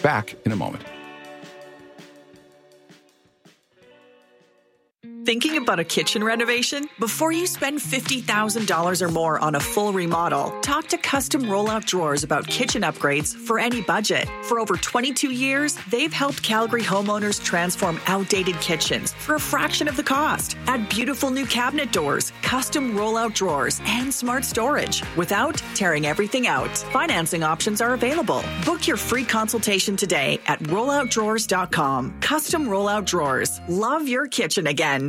Back in a moment. Thinking about a kitchen renovation? Before you spend $50,000 or more on a full remodel, talk to Custom Rollout Drawers about kitchen upgrades for any budget. For over 22 years, they've helped Calgary homeowners transform outdated kitchens for a fraction of the cost. Add beautiful new cabinet doors, custom rollout drawers, and smart storage without tearing everything out. Financing options are available. Book your free consultation today at rolloutdrawers.com. Custom Rollout Drawers. Love your kitchen again.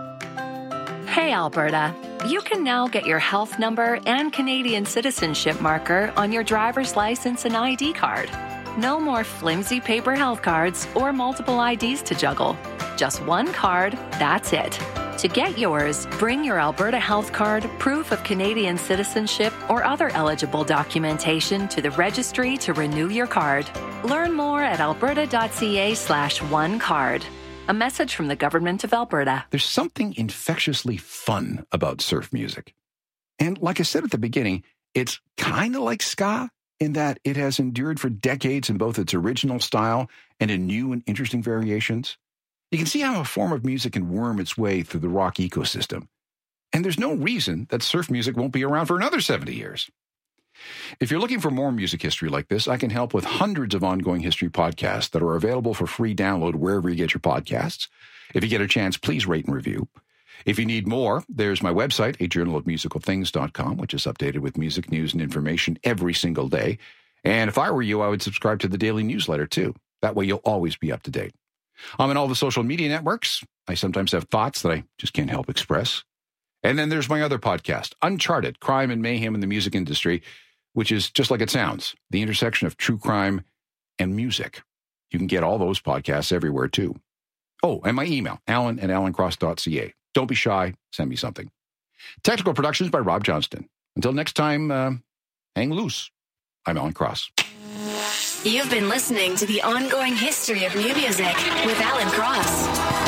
Hey, Alberta. You can now get your health number and Canadian citizenship marker on your driver's license and ID card. No more flimsy paper health cards or multiple IDs to juggle. Just one card, that's it. To get yours, bring your Alberta Health Card, proof of Canadian citizenship, or other eligible documentation to the registry to renew your card. Learn more at alberta.ca/onecard. A message from the Government of Alberta. There's something infectiously fun about surf music. And like I said at the beginning, it's kind of like ska in that it has endured for decades in both its original style and in new and interesting variations. You can see how a form of music can worm its way through the rock ecosystem. And there's no reason that surf music won't be around for another 70 years. If you're looking for more music history like this, I can help with hundreds of ongoing history podcasts that are available for free download wherever you get your podcasts. If you get a chance, please rate and review. If you need more, there's my website, ajournalofmusicalthings.com, which is updated with music news and information every single day. And if I were you, I would subscribe to the daily newsletter too. That way you'll always be up to date. I'm on all the social media networks. I sometimes have thoughts that I just can't help express. And then there's my other podcast, Uncharted, Crime and Mayhem in the Music Industry, which is just like it sounds, the intersection of true crime and music. You can get all those podcasts everywhere, too. Oh, and my email, alan@alancross.ca. Don't be shy. Send me something. Technical productions by Rob Johnston. Until next time, hang loose. I'm Alan Cross. You've been listening to The Ongoing History of New Music with Alan Cross.